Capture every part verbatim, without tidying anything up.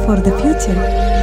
for the future.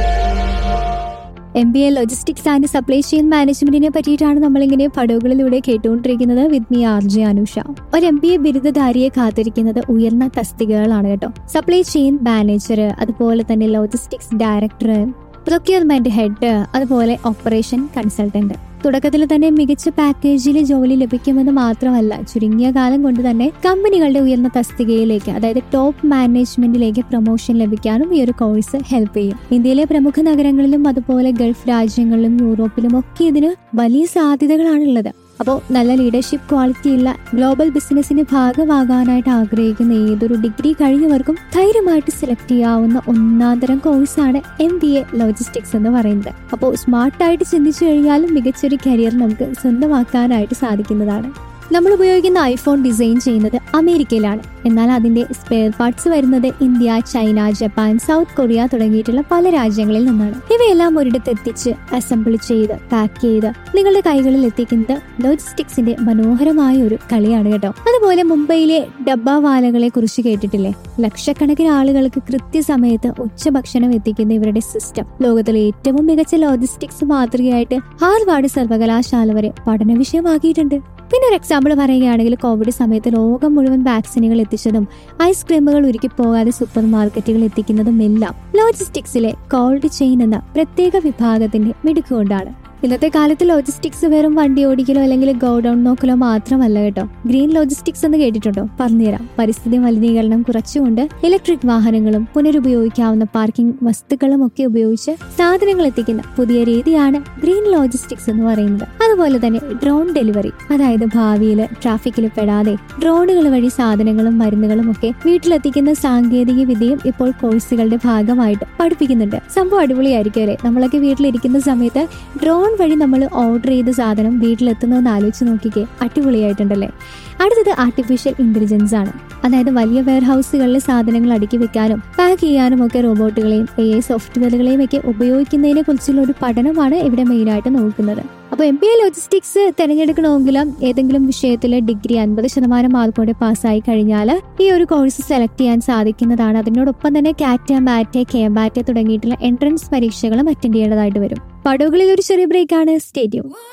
M B A logistics and supply chain മാനേജ്മെന്റിനെ പറ്റിയിട്ടാണ് നമ്മളിങ്ങനെ പടവുകളിലൂടെ കേട്ടുകൊണ്ടിരിക്കുന്നത്. With me R J Anusha. ഒരു എം ബി എ ബിരുദധാരിയെ കാത്തിരിക്കുന്നത് ഉയർന്ന തസ്തികകളാണ് കേട്ടോ. സപ്ലൈ ചെയിൻ മാനേജർ, അതുപോലെ തന്നെ ലോജിസ്റ്റിക്സ് ഡയറക്ടർ, പ്രൊക്യൂർമെന്റ് ഹെഡ്, അതുപോലെ ഓപ്പറേഷൻ കൺസൾട്ടന്റ്. തുടക്കത്തിൽ തന്നെ മികച്ച പാക്കേജിൽ ജോലി ലഭിക്കുമെന്ന് മാത്രമല്ല, ചുരുങ്ങിയ കാലം കൊണ്ട് തന്നെ കമ്പനികളുടെ ഉയർന്ന തസ്തികയിലേക്ക്, അതായത് ടോപ്പ് മാനേജ്മെന്റിലേക്ക് പ്രൊമോഷൻ ലഭിക്കാനും ഈ ഒരു കോഴ്സ് ഹെൽപ്പ് ചെയ്യും. ഇന്ത്യയിലെ പ്രമുഖ നഗരങ്ങളിലും അതുപോലെ ഗൾഫ് രാജ്യങ്ങളിലും യൂറോപ്പിലും ഒക്കെ ഇതിന് വലിയ സാധ്യതകളാണുള്ളത്. അപ്പോൾ നല്ല ലീഡർഷിപ്പ് ക്വാളിറ്റി ഉള്ള ഗ്ലോബൽ ബിസിനസിന് ഭാഗമാകാനായിട്ട് ആഗ്രഹിക്കുന്ന ഏതൊരു ഡിഗ്രി കഴിഞ്ഞവർക്കും ധൈര്യമായിട്ട് സെലക്ട് ചെയ്യാവുന്ന ഒന്നാം തരം കോഴ്സാണ് എം ബി എ ലോജിസ്റ്റിക്സ് എന്ന് പറയുന്നത്. അപ്പോൾ സ്മാർട്ടായിട്ട് ചിന്തിച്ചു കഴിഞ്ഞാലും മികച്ചൊരു കരിയർ നമുക്ക് സ്വന്തമാക്കാനായിട്ട് സാധിക്കുന്നതാണ്. നമ്മൾ ഉപയോഗിക്കുന്ന ഐഫോൺ ഡിസൈൻ ചെയ്യുന്നത് അമേരിക്കയിലാണ്. എന്നാൽ അതിന്റെ സ്പെയർ പാർട്സ് വരുന്നത് India, China, Japan, south Korea തുടങ്ങിയിട്ടുള്ള പല രാജ്യങ്ങളിൽ നിന്നാണ്. ഇവയെല്ലാം ഒരിടത്ത് എത്തിച്ച് അസംബിൾ ചെയ്ത് പാക്ക് ചെയ്ത് നിങ്ങളുടെ കൈകളിൽ എത്തിക്കുന്നത് ലോജിസ്റ്റിക്സിന്റെ മനോഹരമായ ഒരു കളിയാണ് കേട്ടോ. അതുപോലെ മുംബൈയിലെ ഡബ്ബാവാലകളെ കുറിച്ച് കേട്ടിട്ടില്ലേ? ലക്ഷക്കണക്കിന് ആളുകൾക്ക് കൃത്യസമയത്ത് ഉച്ചഭക്ഷണം എത്തിക്കുന്ന ഇവരുടെ സിസ്റ്റം ലോകത്തിലെ ഏറ്റവും മികച്ച ലോജിസ്റ്റിക്സ് മാതൃകയായിട്ട് ഹാർവാർഡ് സർവകലാശാല വരെ പഠന വിഷയമാക്കിയിട്ടുണ്ട്. പിന്നെ ഒരു എക്സാമ്പിൾ പറയുകയാണെങ്കിൽ, കോവിഡ് സമയത്ത് ലോകം മുഴുവൻ വാക്സിനുകൾ എത്തിച്ചതും ഐസ്ക്രീമുകൾ ഉരുക്കി പോകാതെ സൂപ്പർ മാർക്കറ്റുകൾ എത്തിക്കുന്നതും എല്ലാം ലോജിസ്റ്റിക്സിലെ കോൾഡ് ചെയിൻ എന്ന പ്രത്യേക വിഭാഗത്തിന്റെ മിടുക്കുകൊണ്ടാണ്. ഇന്നത്തെ കാലത്ത് ലോജിസ്റ്റിക്സ് വെറും വണ്ടി ഓടിക്കലോ അല്ലെങ്കിൽ ഗോഡൌൺ നോക്കലോ മാത്രമല്ല കേട്ടോ. ഗ്രീൻ ലോജിസ്റ്റിക്സ് എന്ന് കേട്ടിട്ടുണ്ടോ? പറഞ്ഞുതരാം. പരിസ്ഥിതി മലിനീകരണം കുറച്ചുകൊണ്ട് ഇലക്ട്രിക് വാഹനങ്ങളും പുനരുപയോഗിക്കാവുന്ന പാർക്കിംഗ് വസ്തുക്കളും ഒക്കെ ഉപയോഗിച്ച് സാധനങ്ങൾ എത്തിക്കുന്ന പുതിയ രീതിയാണ് ഗ്രീൻ ലോജിസ്റ്റിക്സ് എന്ന് പറയുന്നത്. അതുപോലെ തന്നെ ഡ്രോൺ ഡെലിവറി, അതായത് ഭാവിയിൽ ട്രാഫിക്കിൽ പെടാതെ ഡ്രോണുകൾ വഴി സാധനങ്ങളും മരുന്നുകളും ഒക്കെ വീട്ടിലെത്തിക്കുന്ന സാങ്കേതിക വിദ്യയും ഇപ്പോൾ കോഴ്സുകളുടെ ഭാഗമായിട്ട് പഠിപ്പിക്കുന്നുണ്ട്. സംഭവം അടിപൊളിയായിരിക്കും അല്ലേ? നമ്മളൊക്കെ വീട്ടിലിരിക്കുന്ന സമയത്ത് ഡ്രോൺ വഴി നമ്മൾ ഓർഡർ ചെയ്ത സാധനം വീട്ടിലെത്തുന്നതെന്ന് ആലോചിച്ച് നോക്കിക്കേ, അടിപൊളിയായിട്ടുണ്ടല്ലേ. അടുത്തത് ആർട്ടിഫിഷ്യൽ ഇന്റലിജൻസ് ആണ്. അതായത് വലിയ വെയർ ഹൗസുകളിൽ സാധനങ്ങൾ അടുക്കി വെക്കാനും പാക്ക് ചെയ്യാനും ഒക്കെ റോബോട്ടുകളെയും എ ഐ സോഫ്റ്റ്വെയറുകളെയും ഒക്കെ ഉപയോഗിക്കുന്നതിനെ കുറിച്ചുള്ള ഒരു പഠനമാണ് ഇവിടെ മെയിനായിട്ട് നോക്കുന്നത്. അപ്പോൾ എം ബി എ ലോജിസ്റ്റിക്സ് തിരഞ്ഞെടുക്കണമെങ്കിലും ഏതെങ്കിലും വിഷയത്തിൽ ഡിഗ്രി അൻപത് ശതമാനം മാർക്കോടെ പാസ്സായി കഴിഞ്ഞാൽ ഈ ഒരു കോഴ്സ് സെലക്ട് ചെയ്യാൻ സാധിക്കുന്നതാണ്. അതിനോടൊപ്പം തന്നെ കാറ്റ, മാറ്റ്, കെ ബാറ്റ് തുടങ്ങിയിട്ടുള്ള എൻട്രൻസ് പരീക്ഷകളും അറ്റൻഡ് ചെയ്യേണ്ടതായിട്ട് വരും. പടവുകളിൽ ഒരു ചെറിയ ബ്രേക്കാണ്. Stay tune.